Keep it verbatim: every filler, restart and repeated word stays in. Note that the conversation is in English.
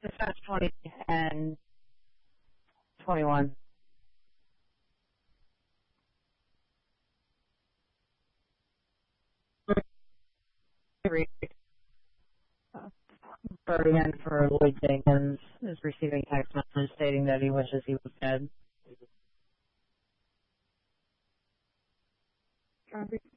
Dispatch twenty and twenty-one. Guardian for Lloyd Jenkins is receiving text message stating that he wishes he was dead. Copy.